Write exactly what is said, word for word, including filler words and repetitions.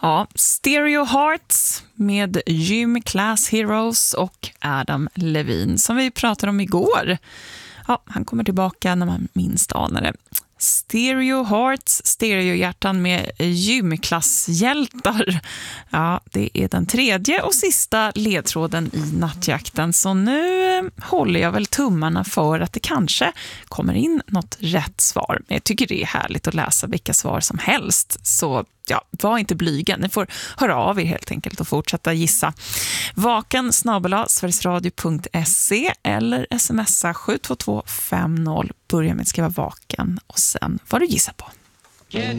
Ja, Stereo Hearts med Gym Class Heroes och Adam Levine som vi pratade om igår. Ja, han kommer tillbaka när man minst anar det. Stereo Hearts, stereohjärtan med gymklasshjältar. Ja, det är den tredje och sista ledtråden i nattjakten. Så nu håller jag väl tummarna för att det kanske kommer in något rätt svar. Men jag tycker det är härligt att läsa vilka svar som helst. Så ja, var inte blyga. Ni får höra av er helt enkelt och fortsätta gissa. Vaken snabel-a sverigesradio punkt se eller smsa sju två två fem noll. Börja med att skriva vaken och sen vad du gissar på. Get